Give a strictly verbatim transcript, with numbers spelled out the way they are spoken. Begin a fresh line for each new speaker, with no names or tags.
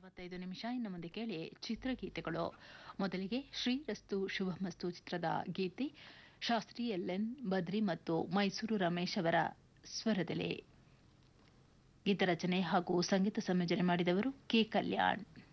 ನಲವತ್ತೈದು ನಿಮಿಷ ಇನ್ನು ಮುಂದೆ ಕೇಳಿ ಚಿತ್ರಗೀತೆಗಳು. ಮೊದಲಿಗೆ ಶ್ರೀರಸ್ತು ಶುಭಮಸ್ತು ಚಿತ್ರದ ಗೀತೆ ಶಾಸ್ತ್ರಿ ಎಲ್ಎನ್ ಬದ್ರಿ ಮತ್ತು ಮೈಸೂರು ರಮೇಶ್ ಅವರ ಸ್ವರದಲ್ಲಿ. ಗೀತರಚನೆ ಹಾಗೂ ಸಂಗೀತ ಸಂಯೋಜನೆ ಮಾಡಿದವರು ಕೆ ಕಲ್ಯಾಣ್.